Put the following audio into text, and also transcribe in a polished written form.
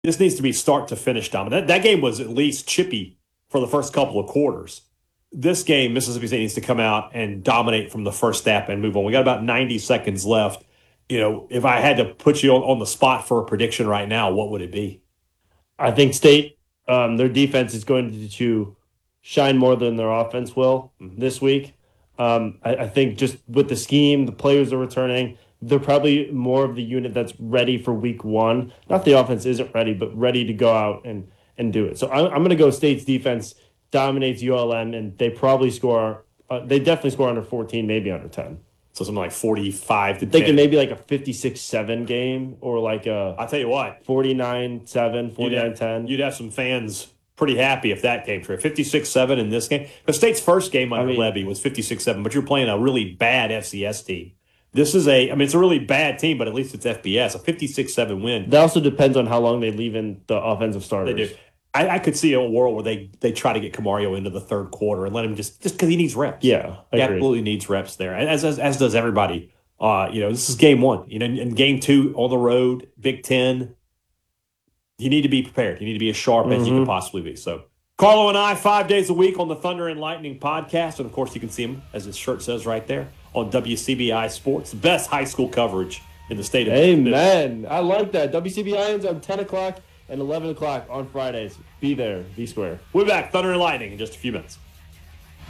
This needs to be start to finish dominant. That game was at least chippy for the first couple of quarters. This game, Mississippi State needs to come out and dominate from the first snap and move on. We got about 90 seconds left. If I had to put you on the spot for a prediction right now, what would it be? I think State, their defense is going to shine more than their offense will this week. I think just with the scheme, the players are returning. They're probably more of the unit that's ready for week one. Not the offense isn't ready, but ready to go out and do it. So I'm going to go State's defense dominates ULM, and they probably score. They definitely score under 14, maybe under 10. So something like 45 to 10. Thinking maybe like a 56-7 game or like a I'll tell you what, 49-7, 49-10. You'd have some fans pretty happy if that came true. 56-7 in this game. The State's first game under Levy was 56-7, but you're playing a really bad FCS team. This is it's a really bad team, but at least it's FBS. A 56-7 win. That also depends on how long they leave in the offensive starters. They do. I could see a world where they try to get Camario into the third quarter and let him just because he needs reps. Yeah, he absolutely needs reps there, as does everybody. This is game one. In game two on the road, Big Ten. You need to be prepared. You need to be as sharp as you can possibly be. So, Carlo and I, 5 days a week on the Thunder and Lightning podcast, and of course, you can see him as his shirt says right there on WCBI Sports, the best high school coverage in the state of Amen. I like that. WCBI ends on 10 o'clock and 11 o'clock on Fridays. Be there. Be square. We're back. Thunder and Lightning in just a few minutes.